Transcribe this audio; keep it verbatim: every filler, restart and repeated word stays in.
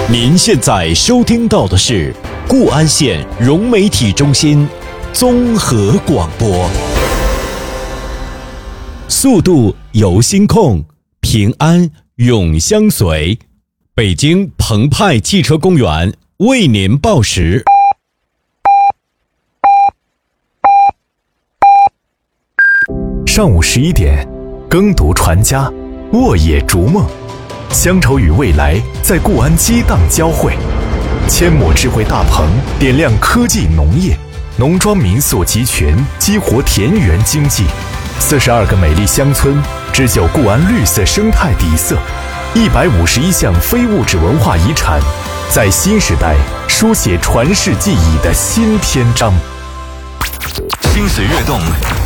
您现在收听到的是固安县融媒体中心综合广播。速度由心控，平安永相随。北京澎湃汽车公园为您报时。 上午十一点，耕读传家，沃野逐梦，乡愁与未来在固安激荡交汇。千亩智慧大棚点亮科技农业，农庄民宿集群激活田园经济。四十二个美丽乡村织就固安绿色生态底色，一百五十一项非物质文化遗产，在新时代书写传世记忆的新篇章。 心随跃动，